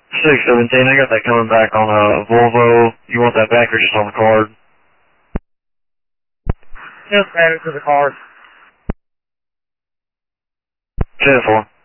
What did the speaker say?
617, I got that coming back on a Volvo. You want that back or just on the card? Just add it to the card. 10-4.